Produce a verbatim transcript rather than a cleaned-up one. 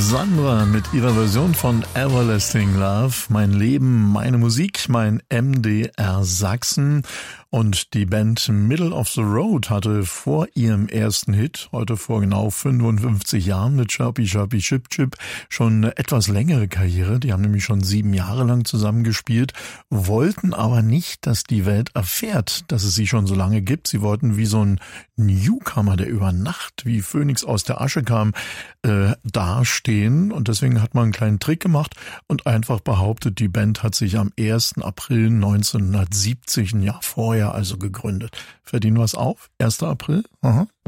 Sandra mit ihrer Version von Everlasting Love. Mein Leben, meine Musik, mein M D R Sachsen. Und die Band Middle of the Road hatte vor ihrem ersten Hit, heute vor genau fünfundfünfzig Jahren mit Chirpy Chirpy Chip Chip, schon eine etwas längere Karriere. Die haben nämlich schon sieben Jahre lang zusammengespielt, wollten aber nicht, dass die Welt erfährt, dass es sie schon so lange gibt. Sie wollten wie so ein Newcomer, der über Nacht wie Phönix aus der Asche kam, äh, dastehen. Und deswegen hat man einen kleinen Trick gemacht und einfach behauptet, die Band hat sich am ersten April neunzehnhundertsiebzig, ein Jahr vorher also gegründet. Verdienen wir es auf? erster April? Aha.